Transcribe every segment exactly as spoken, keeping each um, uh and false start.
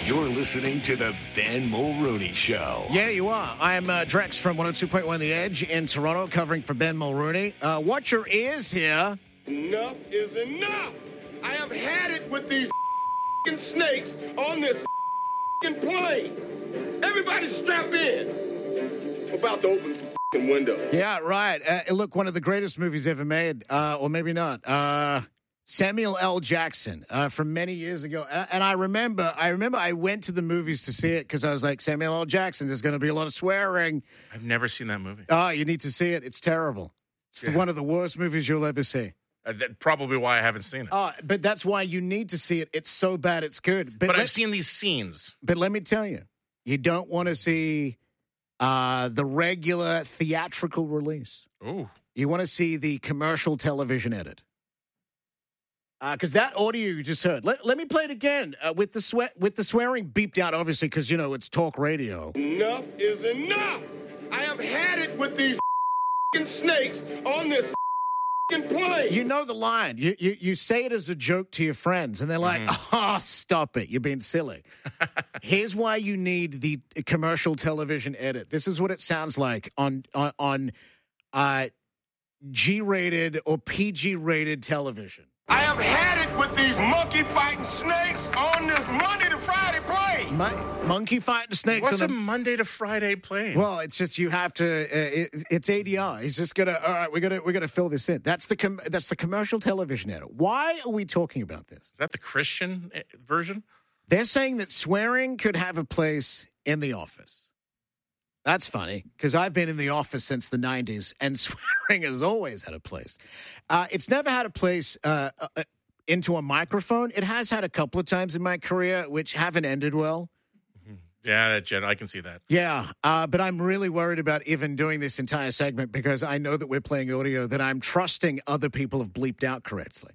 You're listening to the Ben Mulrooney Show. Yeah, you are. I'm uh, Drex from one oh two point one The Edge in Toronto, covering for Ben Mulrooney. Uh, watch your ears here. Enough is enough. I have had it with these snakes on this plane. Everybody strap in. I'm about to open some window. Yeah, right. Uh, look, one of the greatest movies ever made, uh, or maybe not. Uh, Samuel L. Jackson uh, from many years ago. And I remember, I remember I went to the movies to see it because I was like, Samuel L. Jackson, there's going to be a lot of swearing. I've never seen that movie. Oh, you need to see it. It's terrible. It's Yeah. one of the worst movies you'll ever see. Uh, that, probably why I haven't seen it. Oh, but that's why you need to see it. It's so bad, it's good. But, but let, I've seen these scenes. But let me tell you, you don't want to see uh, the regular theatrical release. Ooh. You want to see the commercial television edit. Because uh, that audio you just heard. Let, let me play it again uh, with the sweat with the swearing beeped out, obviously, because, you know, it's talk radio. Enough is enough. I have had it with these snakes on this plane. You know the line. You, you you say it as a joke to your friends, and they're like, Mm-hmm. oh, stop it. You're being silly. Here's why you need the commercial television edit. This is what it sounds like on, on, on uh, G-rated or P G-rated television. I have had it with these monkey fighting snakes on this Monday to Friday plane. Mon- monkey fighting snakes. What's on a Monday to Friday plane? Well, it's just you have to. Uh, it, it's A D R. He's just gonna. All right, we gotta. We gotta fill this in. That's the. Com- that's the commercial television edit. Why are we talking about this? Is that the Christian eh, version? They're saying that swearing could have a place in the office. That's funny because I've been in the office since the nineties, and swearing has always had a place. Uh, it's never had a place uh, uh, into a microphone. It has had a couple of times in my career, which haven't ended well. Yeah, that Jen, I can see that. Yeah, uh, but I'm really worried about even doing this entire segment because I know that we're playing audio that I'm trusting other people have bleeped out correctly.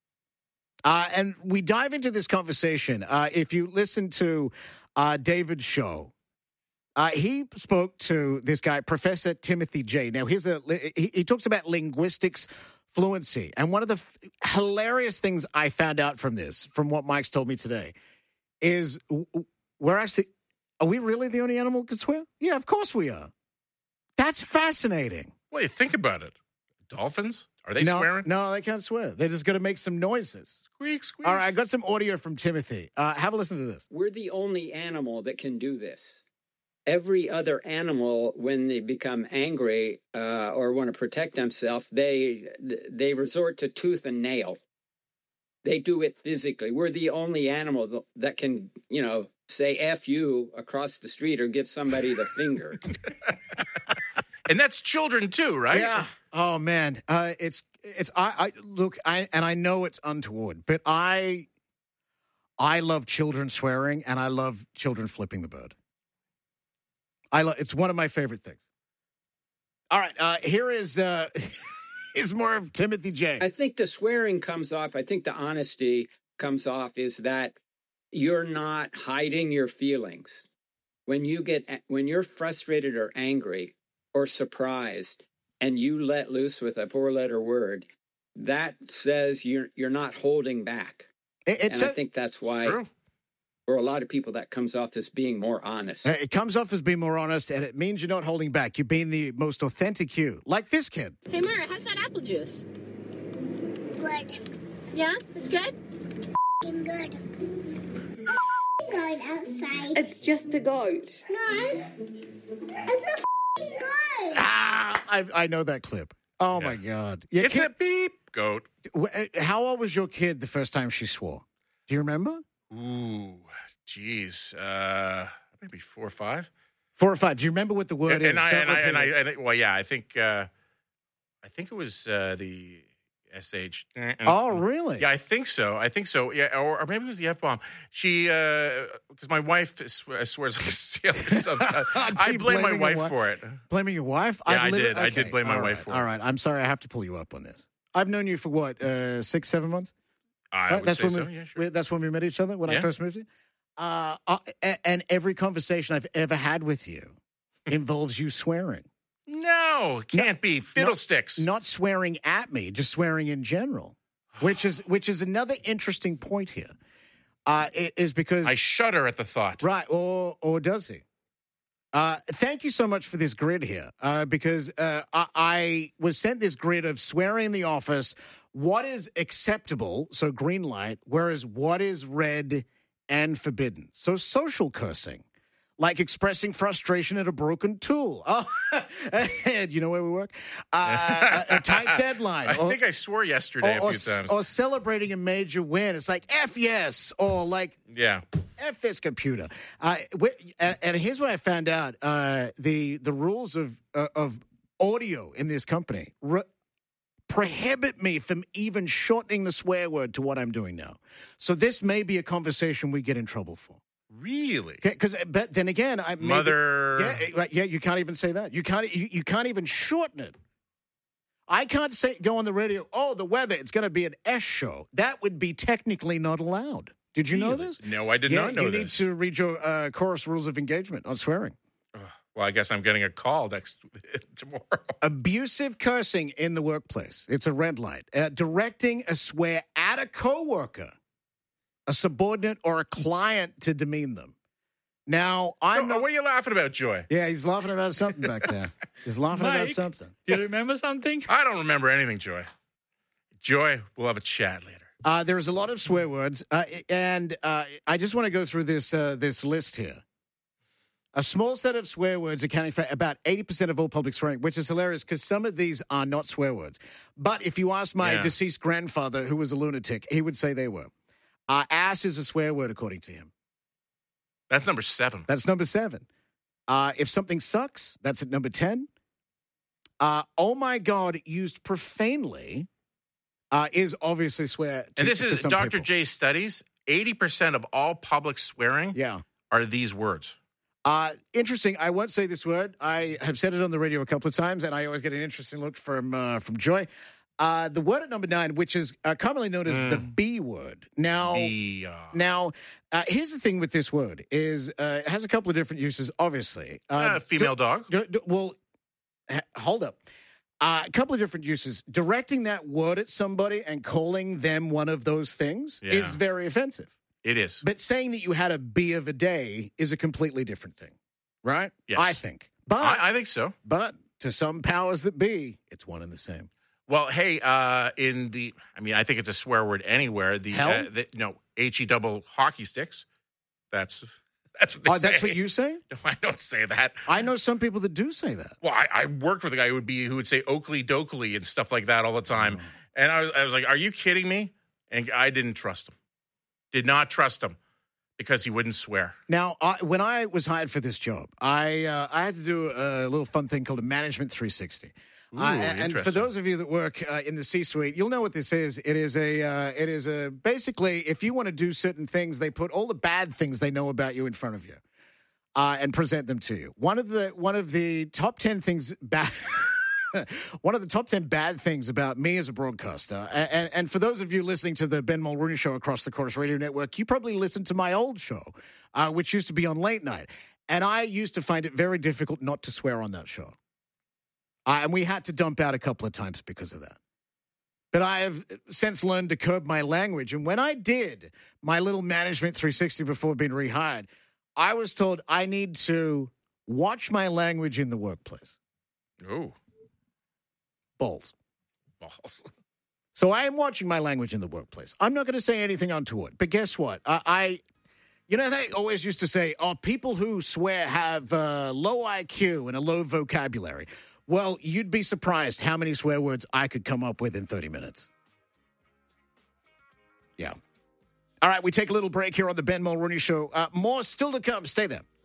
Uh, and we dive into this conversation. Uh, if you listen to uh, David's show, uh, he spoke to this guy, Professor Timothy J. Now, here's a he, he talks about linguistics fluency. And one of the f- hilarious things I found out from this, from what Mike's told me today, is w- we're actually... Are we really the only animal that can swear? Yeah, of course we are. That's fascinating. Wait, think about it. Dolphins? Are they no, swearing? No, they can't swear. They're just going to make some noises. Squeak, squeak. All right, I got some audio from Timothy. Uh, have a listen to this. We're the only animal that can do this. Every other animal, when they become angry uh, or want to protect themselves, they they resort to tooth and nail. They do it physically. We're the only animal that can, you know, say F you across the street or give somebody the finger. And that's children too, right? Yeah. Oh man, uh, it's it's I, I look I and I know it's untoward, but I I love children swearing and I love children flipping the bird. I love it's one of my favorite things. All right, uh, here is uh, is more of Timothy J. I think the swearing comes off. I think the honesty comes off is that you're not hiding your feelings. When you get when you're frustrated or angry or surprised and you let loose with a four-letter word, that says you're you're not holding back. It, it's and I a, think that's why True. for a lot of people that comes off as being more honest. it comes off as being more honest, and it means you're not holding back. You're being the most authentic you, like this kid. Hey, Mara, how's that apple juice? Good. Yeah, it's good? F***ing good. Going outside. It's just a goat. No, it's a f***ing goat. Ah, I, I know that clip. Oh, Yeah. my God. Yeah, It's kid- a beep goat. w- uh, How old was your kid the first time she swore? Do you remember? Ooh, geez. Uh, maybe four or five. Four or five. Do you remember what the word And, is? and, I, Don't and, I, repeat and I, it. and I, well, yeah, I think, uh, I think it was uh, the S H. Oh, really? Yeah, I think so. I think so. Yeah, or, or maybe it was the F bomb. She, because my wife sw- swears like a sailor sometimes. Do I you blame my blaming your wife wife? for it. Blaming your wife? Yeah, I've I lit- did. I okay, did blame my all wife right, for it. All right. I'm sorry. I have to pull you up on this. I've known you for what, uh, six, seven months? I would that's say when so. we, Yeah, sure. we- That's when we met each other, when I Yeah. first moved here. Uh, uh, a- and every conversation I've ever had with you involves you swearing. No, can't be. Fiddlesticks. Not swearing at me, just swearing in general, which is which is another interesting point here. uh, i- is because I shudder at the thought. right, or or does he? Uh, thank you so much for this grid here, uh, because uh, I, I was sent this grid of swearing in the office. What is acceptable? So green light. Whereas what is red and forbidden? So social cursing. Like expressing frustration at a broken tool. Oh, and you know where we work? Uh, a, a tight deadline. I or, think I swore yesterday or, or, a few times. or celebrating a major win. It's like, F yes. Or like, yeah. F this computer. Uh, wh- and, and here's what I found out. Uh, the the rules of, uh, of audio in this company re- prohibit me from even shortening the swear word to what I'm doing now. So this may be a conversation we get in trouble for. Really? Because, but then again, I maybe, Mother. yeah, eh, like, yeah, you can't even say that. You can't. You, you can't even shorten it. I can't say go on the radio. Oh, the weather. It's going to be an S show. That would be technically not allowed. Did you know Really? this? No, I did yeah, not know you this. need to read your uh, chorus rules of engagement on swearing. Ugh, well, I guess I'm getting a call next tomorrow. Abusive cursing in the workplace. It's a red light. Uh, directing a swear at a coworker, a subordinate, or a client to demean them. Now, I'm Oh, not. what are you laughing about, Joy? Yeah, he's laughing about something back there. He's laughing about Mike. something. Do you remember something? I don't remember anything, Joy. Joy, we'll have a chat later. Uh, there's a lot of swear words, uh, and uh, I just want to go through this uh, this list here. A small set of swear words accounting for about eighty percent of all public swearing, which is hilarious because some of these are not swear words. But if you ask my Yeah. deceased grandfather, who was a lunatic, he would say they were. Uh, ass is a swear word, according to him. That's number seven. That's number seven. Uh, if something sucks, that's at number ten. Uh, oh, my God, used profanely uh, is obviously swear to, and this to is some Doctor people. J's studies. eighty percent of all public swearing Yeah. are these words. Uh, interesting. I won't say this word. I have said it on the radio a couple of times, and I always get an interesting look from uh, from Joy. Uh, the word at number nine, which is uh, commonly known as Mm. the B word. Now, The, uh, now, uh, here's the thing with this word: is uh, it has a couple of different uses. Obviously, uh, uh, female dog. d- d- well, h- hold up. Uh, a couple of different uses. Directing that word at somebody and calling them one of those things Yeah. is very offensive. It is. But saying that you had a bee of a day is a completely different thing, right? Yes. I think. But I, I think so. but to some powers that be, it's one and the same. Well, hey, uh, in the, I mean, I think it's a swear word anywhere. The, Hell? uh, the no, H E double hockey sticks. That's that's what they Oh, say. that's what you say? No, I don't say that. I know some people that do say that. Well, I, I worked with a guy who would be who would say Oakley Dokley and stuff like that all the time, Oh. and I was I was like, "Are you kidding me?" And I didn't trust him. Did not trust him because he wouldn't swear. Now, I, when I was hired for this job, I uh, I had to do a little fun thing called a Management three sixty. Ooh, Uh, and for interesting. those of you that work uh, in the C-suite, you'll know what this is. It is a, uh, it is a basically, if you want to do certain things, they put all the bad things they know about you in front of you uh, and present them to you. One of the one of the top ten things bad. One of the top ten bad things about me as a broadcaster, and, and, and for those of you listening to the Ben Mulrooney Show across the Chorus Radio Network, you probably listened to my old show, uh, which used to be on late night. And I used to find it very difficult not to swear on that show. Uh, and we had to dump out a couple of times because of that. But I have since learned to curb my language. And when I did my little Management three sixty before being rehired, I was told I need to watch my language in the workplace. Oh, Balls. balls. So I am watching my language in the workplace. I'm not going to say anything untoward. But guess what? I, I you know, they always used to say, oh, people who swear have uh, low I Q and a low vocabulary. Well, you'd be surprised how many swear words I could come up with in thirty minutes. Yeah. All right, we take a little break here on the Ben Mulrooney Show. Uh, more still to come. Stay there.